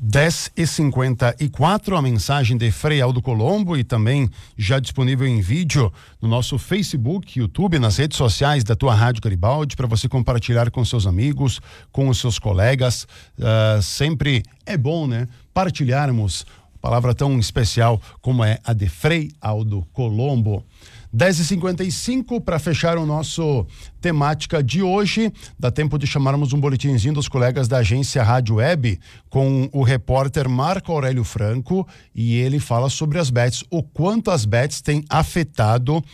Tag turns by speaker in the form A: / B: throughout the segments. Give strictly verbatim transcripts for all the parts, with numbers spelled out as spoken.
A: dez e cinquenta e quatro, a mensagem de Frei Aldo Colombo e também já disponível em vídeo no nosso Facebook, YouTube, nas redes sociais da tua Rádio Garibaldi, para você compartilhar com seus amigos, com os seus colegas. Uh, sempre é bom, né? Partilharmos palavra tão especial como é a de Frei Aldo Colombo. dez e cinquenta e cinco, para fechar o nosso temática de hoje, dá tempo de chamarmos um boletinzinho dos colegas da agência Rádio Web com o repórter Marco Aurélio Franco, e ele fala sobre as bets, o quanto as bets têm afetado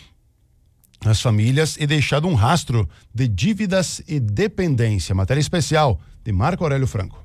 A: as famílias e deixado um rastro de dívidas e dependência. Matéria especial de Marco Aurélio Franco.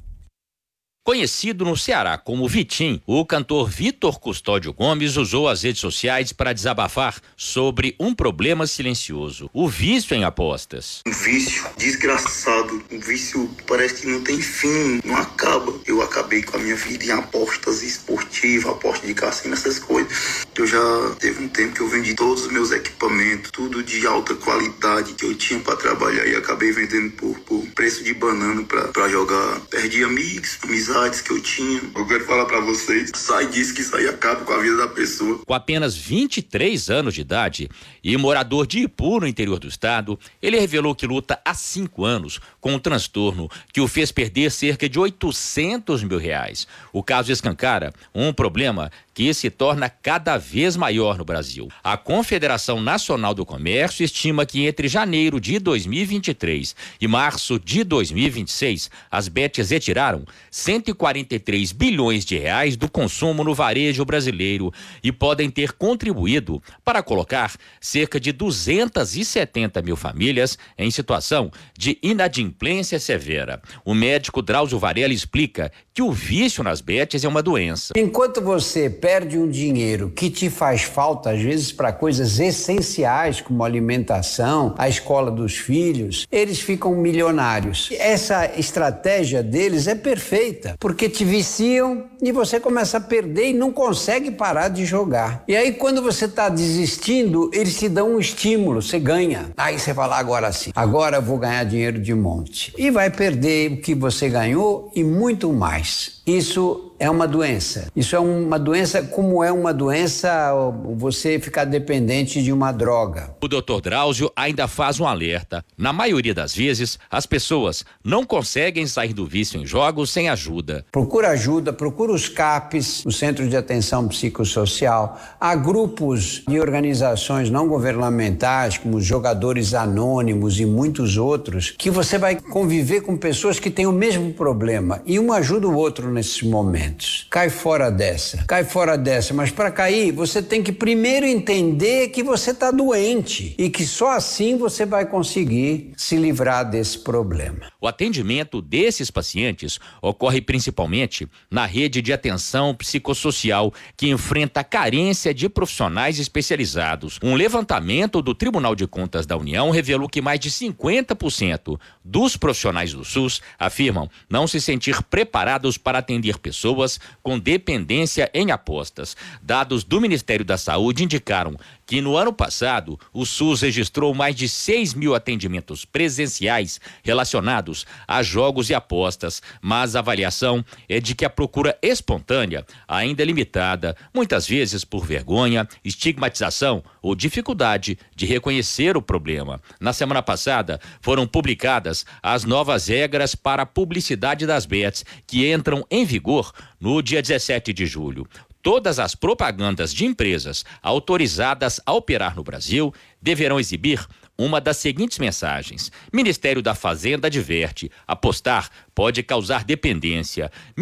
B: Conhecido no Ceará como Vitim, o cantor Vitor Custódio Gomes usou as redes sociais para desabafar sobre um problema silencioso: o vício em apostas.
C: Um vício desgraçado, um vício parece que não tem fim, não acaba. Eu acabei com a minha vida em apostas esportivas, apostas de cassino, essas coisas. Eu já teve um tempo que eu vendi todos os meus equipamentos, tudo de alta qualidade que eu tinha para trabalhar, e acabei vendendo por, por preço de banana para jogar. Perdi amigos, amizades que eu tinha. Eu quero falar pra vocês, sai disso, que isso aí acaba com a vida da pessoa.
B: Com apenas vinte e três anos de idade e morador de Ipu, no interior do estado, ele revelou que luta há cinco anos com um transtorno que o fez perder cerca de oitocentos mil reais. O caso escancara um problema que se torna cada vez maior no Brasil. A Confederação Nacional do Comércio estima que entre janeiro de dois mil e vinte e três e março de dois mil e vinte e seis, as bets retiraram cento e quarenta e três bilhões de reais do consumo no varejo brasileiro e podem ter contribuído para colocar cerca de duzentas e setenta mil famílias em situação de inadimplência severa. O médico Drauzio Varela explica que o vício nas bets é uma doença.
D: Enquanto você perde um dinheiro que te faz falta, às vezes, para coisas essenciais, como alimentação, a escola dos filhos, eles ficam milionários. Essa estratégia deles é perfeita, porque te viciam e você começa a perder e não consegue parar de jogar. E aí, quando você está desistindo, eles te dão um estímulo, você ganha. Aí você fala, agora sim, agora eu vou ganhar dinheiro de monte. E vai perder o que você ganhou e muito mais. Isso é uma doença. Isso é uma doença como é uma doença você ficar dependente de uma droga.
B: O doutor Drauzio ainda faz um alerta. Na maioria das vezes, as pessoas não conseguem sair do vício em jogos sem ajuda.
D: Procura ajuda, procura os CAPs, o Centro de Atenção Psicossocial. Há grupos de organizações não governamentais, como os Jogadores Anônimos e muitos outros, que você vai conviver com pessoas que têm o mesmo problema e um ajuda o outro nesses momentos. Cai fora dessa, cai fora dessa, mas para cair você tem que primeiro entender que você está doente e que só assim você vai conseguir se livrar desse problema.
B: O atendimento desses pacientes ocorre principalmente na rede de atenção psicossocial, que enfrenta a carência de profissionais especializados. Um levantamento do Tribunal de Contas da União revelou que mais de cinquenta por cento dos profissionais do SUS afirmam não se sentir preparados para atender pessoas com dependência em apostas. Dados do Ministério da Saúde indicaram que no ano passado o SUS registrou mais de seis mil atendimentos presenciais relacionados a jogos e apostas, mas a avaliação é de que a procura espontânea ainda é limitada, muitas vezes por vergonha, estigmatização ou dificuldade de reconhecer o problema. Na semana passada foram publicadas as novas regras para a publicidade das bets, que entram em vigor no dia dezessete de julho. Todas as propagandas de empresas autorizadas a operar no Brasil deverão exibir uma das seguintes mensagens: Ministério da Fazenda adverte, apostar pode causar dependência.